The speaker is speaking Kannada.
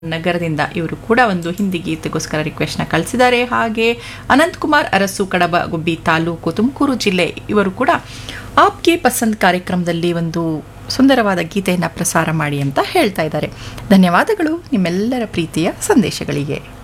ನಗರದಿಂದ ಇವರು ಕೂಡ ಒಂದು ಹಿಂದಿ ಗೀತೆಗೋಸ್ಕರ ರಿಕ್ವೆಸ್ಟ್ನ ಕಳಿಸಿದ್ದಾರೆ. ಹಾಗೆ ಅನಂತಕುಮಾರ್ ಅರಸು, ಕಡಬಗುಬ್ಬಿ ತಾಲೂಕು, ತುಮಕೂರು ಜಿಲ್ಲೆ, ಇವರು ಕೂಡ ಆಪ್ಗೆ ಪಸಂದ್ ಕಾರ್ಯಕ್ರಮದಲ್ಲಿ ಒಂದು ಸುಂದರವಾದ ಗೀತೆಯನ್ನು ಪ್ರಸಾರ ಮಾಡಿ ಅಂತ ಹೇಳ್ತಾ ಇದ್ದಾರೆ. ಧನ್ಯವಾದಗಳು ನಿಮ್ಮೆಲ್ಲರ ಪ್ರೀತಿಯ ಸಂದೇಶಗಳಿಗೆ.